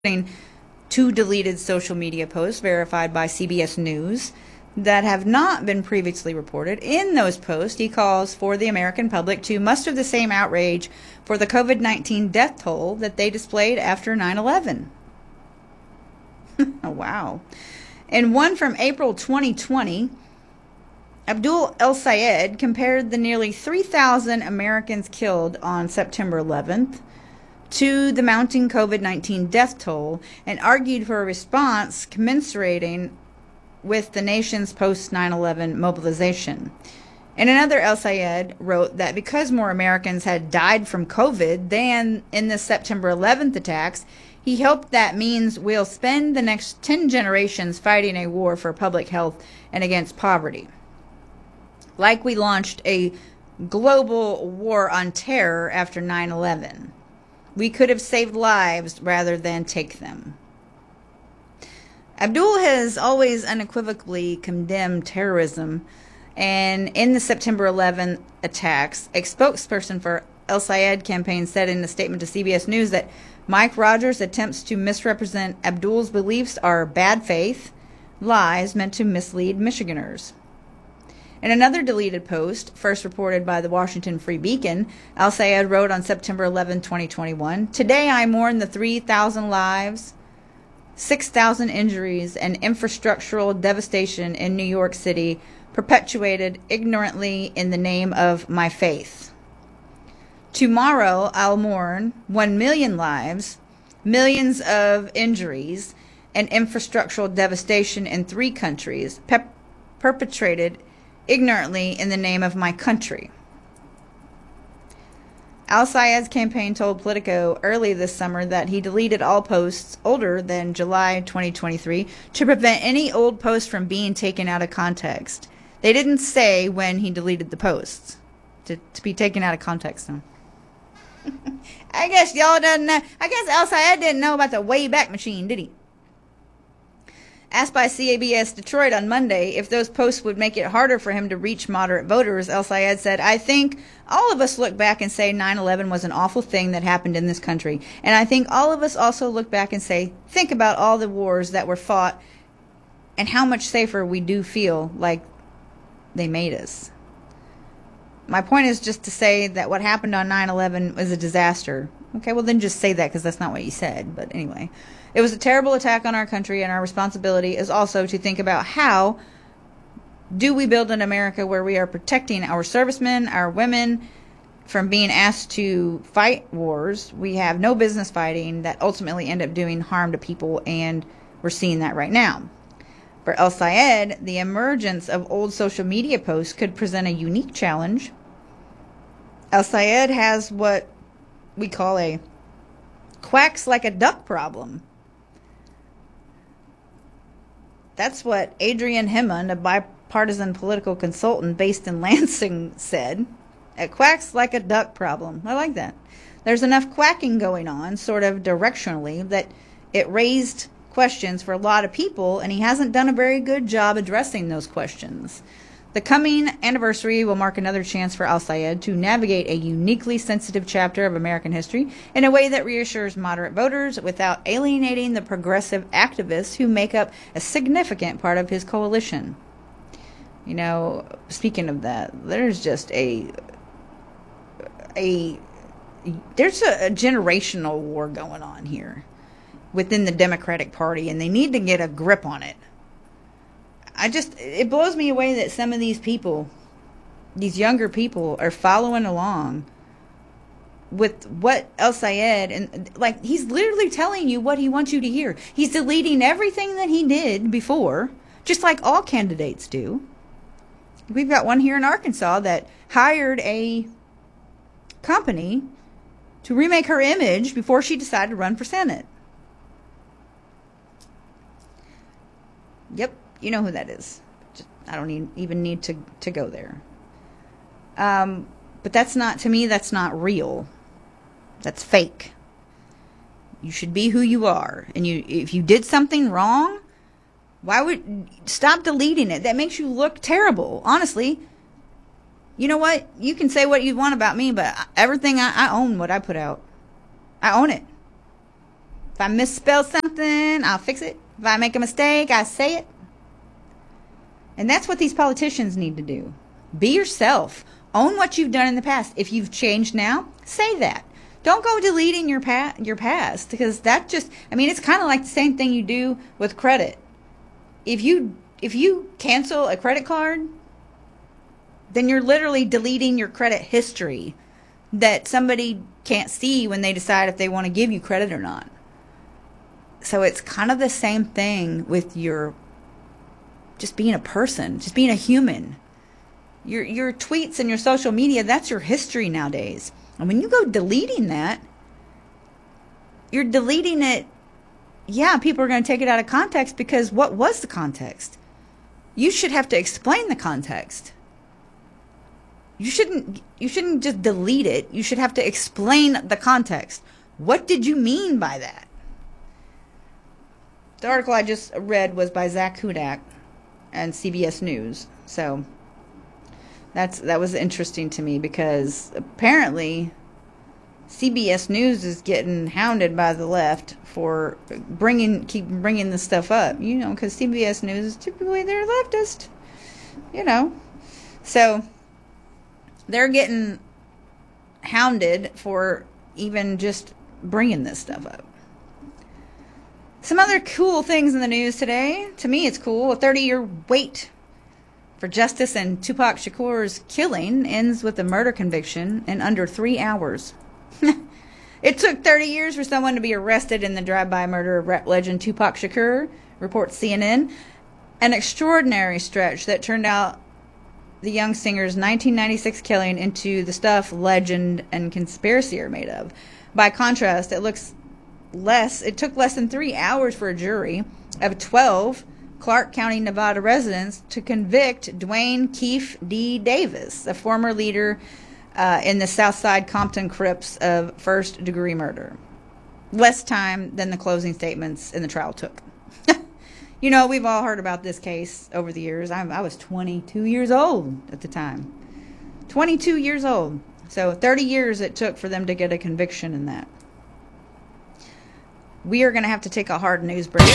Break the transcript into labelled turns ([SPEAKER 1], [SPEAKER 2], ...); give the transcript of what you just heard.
[SPEAKER 1] two deleted social media posts verified by CBS News that have not been previously reported. In those posts, he calls for the American public to muster the same outrage for the COVID-19 death toll that they displayed after 9/11. Oh, wow. In one from April 2020, Abdul El-Sayed compared the nearly 3,000 Americans killed on September 11th to the mounting COVID-19 death toll and argued for a response commensurating with the nation's post-9/11 mobilization. In another, El-Sayed wrote that because more Americans had died from COVID than in the September 11th attacks, he hoped that means we'll spend the next 10 generations fighting a war for public health and against poverty. Like we launched a global war on terror after 9/11. We could have saved lives rather than take them. Abdul has always unequivocally condemned terrorism, and in the September 11th attacks, a spokesperson for El-Sayed campaign said in a statement to CBS News that Mike Rogers' attempts to misrepresent Abdul's beliefs are bad faith lies meant to mislead Michiganders. In another deleted post, first reported by the Washington Free Beacon, El-Sayed wrote on September 11, 2021, "Today I mourn the 3,000 lives, 6,000 injuries, and infrastructural devastation in New York City perpetuated ignorantly in the name of my faith. Tomorrow I'll mourn 1 million lives, millions of injuries, and infrastructural devastation in 3 countries perpetrated ignorantly in the name of my country." El-Sayed's campaign told Politico early this summer that he deleted all posts older than July 2023 to prevent any old posts from being taken out of context. They didn't say when he deleted the posts to be taken out of context. No. I guess y'all doesn't know. I guess El-Sayed didn't know about the Wayback Machine, did he? Asked by CBS Detroit on Monday if those posts would make it harder for him to reach moderate voters, El-Sayed said, "I think all of us look back and say 9/11 was an awful thing that happened in this country. And I think all of us also look back and say, think about all the wars that were fought and how much safer we do feel like they made us. My point is just to say that what happened on 9/11 was a disaster." Okay, well then just say that because that's not what you said. But anyway, "It was a terrible attack on our country, and our responsibility is also to think about how do we build an America where we are protecting our servicemen, our women, from being asked to fight wars we have no business fighting that ultimately end up doing harm to people, and we're seeing that right now." For El-Sayed, the emergence of old social media posts could present a unique challenge. El-Sayed has what we call a quacks like a duck problem. That's what Adrian Hammond, a bipartisan political consultant based in Lansing, said. It quacks like a duck problem. I like that. There's enough quacking going on, sort of directionally, that it raised questions for a lot of people, and he hasn't done a very good job addressing those questions. The coming anniversary will mark another chance for El-Sayed to navigate a uniquely sensitive chapter of American history in a way that reassures moderate voters without alienating the progressive activists who make up a significant part of his coalition. You know, speaking of that, there's just there's a generational war going on here within the Democratic Party, and they need to get a grip on it. It blows me away that some of these people, these younger people, are following along with what El-Sayed, and like, he's literally telling you what he wants you to hear. He's deleting everything that he did before, just like all candidates do. We've got one here in Arkansas that hired a company to remake her image before she decided to run for Senate. Yep. You know who that is. I don't even need to go there. But that's not, to me, that's not real. That's fake. You should be who you are. And if you did something wrong, stop deleting it. That makes you look terrible. Honestly, you know what? You can say what you want about me, but everything I own what I put out. I own it. If I misspell something, I'll fix it. If I make a mistake, I say it. And that's what these politicians need to do. Be yourself. Own what you've done in the past. If you've changed now, say that. Don't go deleting your past, because that just, I mean, it's kind of like the same thing you do with credit. If you cancel a credit card, then you're literally deleting your credit history that somebody can't see when they decide if they want to give you credit or not. So it's kind of the same thing with your just being a person, just being a human. Your tweets and your social media, that's your history nowadays. And when you go deleting that, you're deleting it. Yeah, people are going to take it out of context, because what was the context? You should have to explain the context. You shouldn't just delete it. You should have to explain the context. What did you mean by that? The article I just read was by Zach Hudak and CBS News. So that was interesting to me, because apparently CBS News is getting hounded by the left for keep bringing this stuff up, because CBS News is typically they're leftist, so they're getting hounded for even just bringing this stuff up. Some other cool things in the news today. To me, it's cool. A 30-year wait for justice in Tupac Shakur's killing ends with a murder conviction in under 3 hours. It took 30 years for someone to be arrested in the drive-by murder of rap legend Tupac Shakur, reports CNN. An extraordinary stretch that turned out the young singer's 1996 killing into the stuff legend and conspiracy are made of. By contrast, it took less than 3 hours for a jury of 12 Clark County, Nevada residents to convict Dwayne Keefe D. Davis, a former leader in the Southside Compton Crips, of first-degree murder. Less time than the closing statements in the trial took. We've all heard about this case over the years. I was 22 years old at the time. 22 years old. So 30 years it took for them to get a conviction in that. We are going to have to take a hard news break.